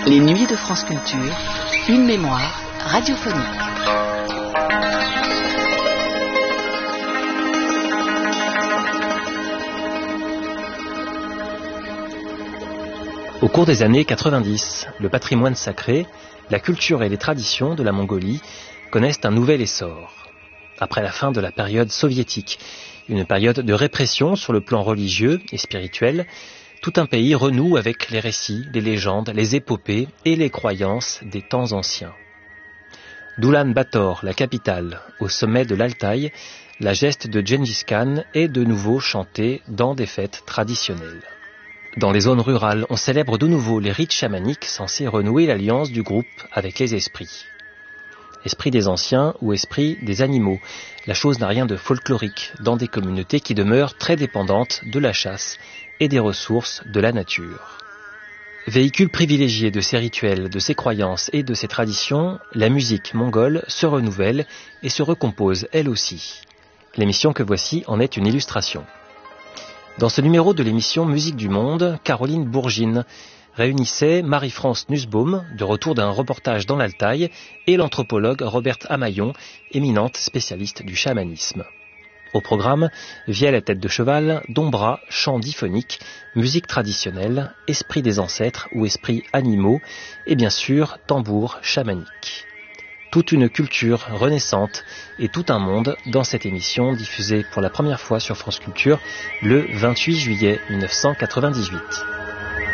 Les nuits de France Culture, une mémoire radiophonique. Au cours des années 90, le patrimoine sacré, la culture et les traditions de la Mongolie connaissent un nouvel essor. Après la fin de la période soviétique, une période de répression sur le plan religieux et spirituel, tout un pays renoue avec les récits, les légendes, les épopées et les croyances des temps anciens. d'Oulan-Bator, la capitale, au sommet de l'Altaï, la geste de Gengis Khan est de nouveau chantée dans des fêtes traditionnelles. Dans les zones rurales, on célèbre de nouveau les rites chamaniques censés renouer l'alliance du groupe avec les esprits. Esprit des anciens ou esprit des animaux, la chose n'a rien de folklorique dans des communautés qui demeurent très dépendantes de la chasse et des ressources de la nature. Véhicule privilégié de ces rituels, de ces croyances et de ces traditions, la musique mongole se renouvelle et se recompose elle aussi. L'émission que voici en est une illustration. Dans ce numéro de l'émission Musique du Monde, Caroline Bourgine réunissait Marie-France Nussbaum, de retour d'un reportage dans l'Altaï, et l'anthropologue Roberte Amaillon, éminente spécialiste du chamanisme. Au programme, Vielle à tête de cheval, dombra, chant diphonique, musique traditionnelle, esprit des ancêtres ou esprits animaux, et bien sûr, tambour chamanique. Toute une culture renaissante et tout un monde dans cette émission diffusée pour la première fois sur France Culture le 28 juillet 1998.